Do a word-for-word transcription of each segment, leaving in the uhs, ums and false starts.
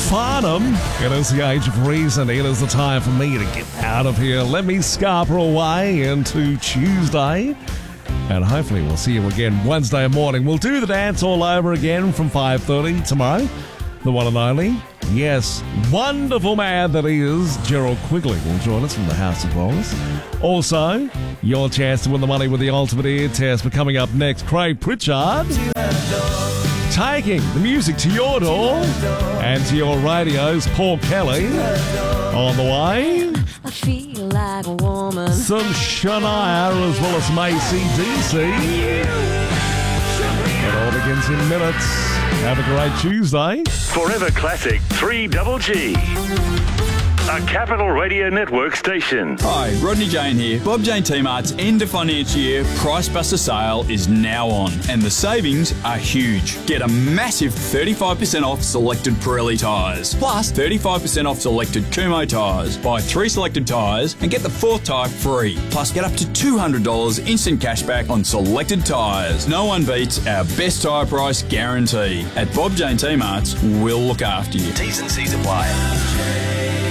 Farnham. It is the age of reason. It is the time for me to get out of here. Let me scarper away into Tuesday. And hopefully we'll see you again Wednesday morning. We'll do the dance all over again from five thirty tomorrow. The one and only, yes, wonderful man that he is, Gerald Quigley will join us from the House of Rollers. Also, your chance to win the money with the Ultimate Ear Test. But coming up next, Craig Pritchard taking the music to your door and to your radios. Paul Kelly on the way. I feel like a woman. Some Shania as well as some A C D C. It all begins in minutes. Have a great Tuesday. Forever Classic three Double G. A Capital Radio Network station. Hi, Rodney Jane here. Bob Jane T-Mart's end of financial year Price Buster sale is now on, and the savings are huge. Get a massive thirty-five percent off selected Pirelli tyres, plus thirty-five percent off selected Kumho tyres. Buy three selected tyres and get the fourth tyre free. Plus get up to two hundred dollars instant cashback on selected tyres. No one beats our best tyre price guarantee. At Bob Jane T-Mart's, we'll look after you. T's and C's apply.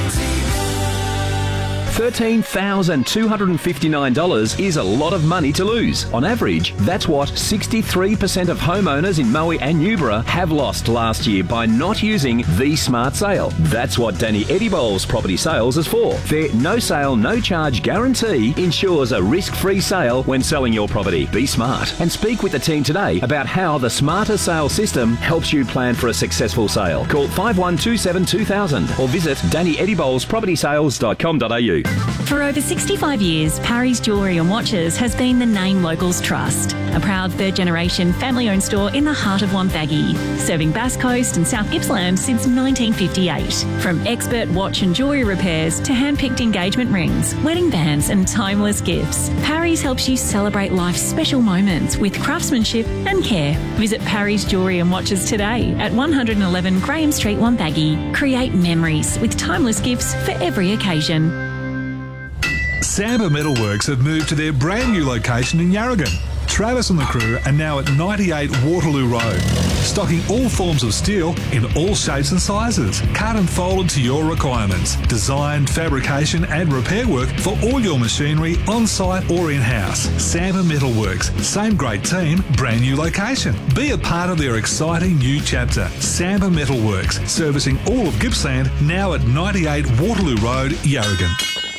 thirteen thousand two hundred fifty-nine dollars is a lot of money to lose. On average, that's what sixty-three percent of homeowners in Maui and Newborough have lost last year by not using the Smart Sale. That's what Danny Edibol's Property Sales is for. Their no sale, no charge guarantee ensures a risk-free sale when selling your property. Be smart and speak with the team today about how the Smarter Sale system helps you plan for a successful sale. Call five one two seven two thousand or visit danny edibols property sales dot com dot a u. For over sixty-five years, Parry's Jewellery and Watches has been the name locals trust. A proud third-generation family-owned store in the heart of Wonthaggi, serving Bass Coast and South Gippsland since nineteen fifty-eight. From expert watch and jewellery repairs to hand-picked engagement rings, wedding bands and timeless gifts, Parry's helps you celebrate life's special moments with craftsmanship and care. Visit Parry's Jewellery and Watches today at one eleven Graham Street, Wonthaggi. Create memories with timeless gifts for every occasion. Samba Metalworks have moved to their brand new location in Yarragon. Travis and the crew are now at ninety-eight Waterloo Road, stocking all forms of steel in all shapes and sizes, cut and folded to your requirements. Design, fabrication and repair work for all your machinery on-site or in-house. Samba Metalworks, same great team, brand new location. Be a part of their exciting new chapter. Samba Metalworks, servicing all of Gippsland, now at ninety-eight Waterloo Road, Yarragon.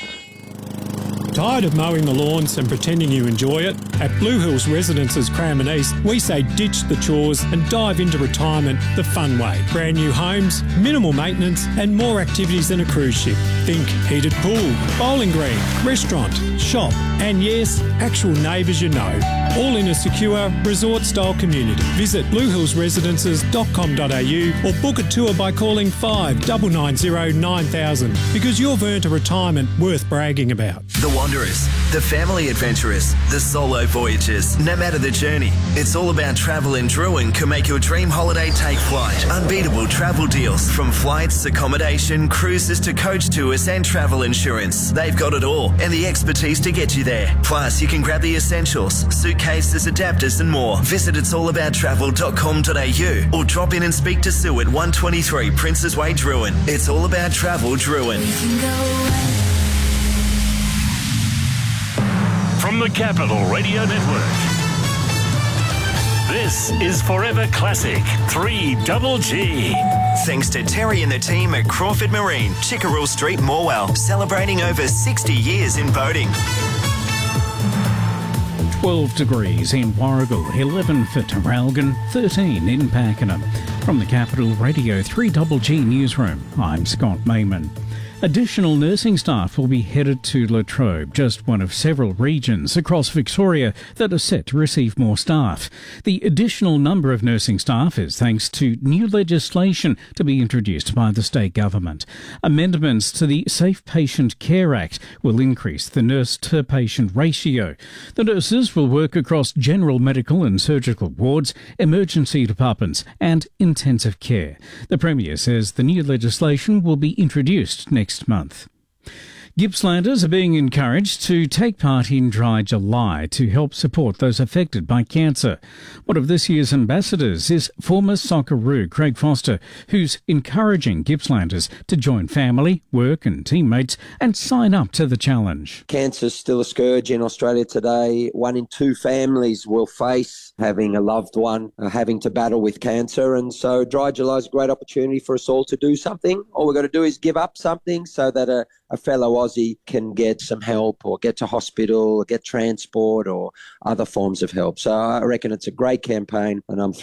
Tired of mowing the lawns and pretending you enjoy it? At Blue Hills Residences Cranbourne East, we say ditch the chores and dive into retirement the fun way. Brand new homes, minimal maintenance and more activities than a cruise ship. Think heated pool, bowling green, restaurant, shop and yes, actual neighbours you know. All in a secure resort-style community. Visit blue hills residences dot com dot a u or book a tour by calling five nine nine zero nine thousand because you've earned a retirement worth bragging about. The Wanderers, the family adventurers, the solo voyagers. No matter the journey, it's all about travel, and Druin can make your dream holiday take flight. Unbeatable travel deals from flights, accommodation, cruises to coach tours and travel insurance. They've got it all and the expertise to get you there. Plus, you can grab the essentials, suitcases, adapters and more. Visit its all about travel dot com dot a u or drop in and speak to Sue at one twenty-three Princes Way, Druin. It's all about travel, Druin. From the Capital Radio Network, this is Forever Classic three Double G. Thanks to Terry and the team at Crawford Marine, Chickerell Street, Morwell, celebrating over sixty years in boating. twelve degrees in Warragul, eleven for Terralgan, thirteen in Pakenham. From the Capital Radio three Double G Newsroom, I'm Scott Mayman. Additional nursing staff will be headed to Latrobe, just one of several regions across Victoria that are set to receive more staff. The additional number of nursing staff is thanks to new legislation to be introduced by the state government. Amendments to the Safe Patient Care Act will increase the nurse-to-patient ratio. The nurses will work across general medical and surgical wards, emergency departments and intensive care. The Premier says the new legislation will be introduced next Next month. Gippslanders are being encouraged to take part in Dry July to help support those affected by cancer. One of this year's ambassadors is former Socceroo Craig Foster, who's encouraging Gippslanders to join family, work and teammates and sign up to the challenge. Cancer's still a scourge in Australia today. One in two families will face having a loved one uh, having to battle with cancer, and so Dry July is a great opportunity for us all to do something. All we've got to do is give up something so that a, a fellow Aussie can get some help or get to hospital or get transport or other forms of help. So I reckon it's a great campaign, and I'm